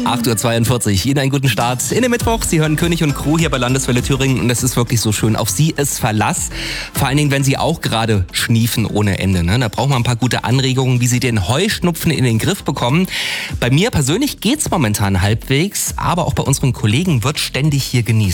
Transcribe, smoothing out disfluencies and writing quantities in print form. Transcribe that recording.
8:42 Uhr. Ihnen einen guten Start in den Mittwoch. Sie hören König und Crew hier bei Landeswelle Thüringen und es ist wirklich so schön. Auf Sie ist Verlass. Vor allen Dingen, wenn Sie auch gerade schniefen ohne Ende. Ne? Da braucht man ein paar gute Anregungen, wie Sie den Heuschnupfen in den Griff bekommen. Bei mir persönlich geht's momentan halbwegs, aber auch bei unseren Kollegen wird ständig hier genießt.